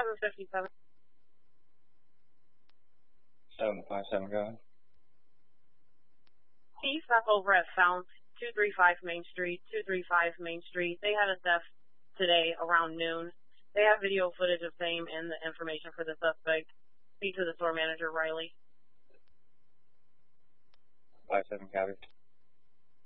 757. 757, go ahead. He stop over at Founts, 235 Main Street, 235 Main Street. They had a theft today around noon. They have video footage of same and the information for the suspect. Speak to the store manager, Riley. 57, copy.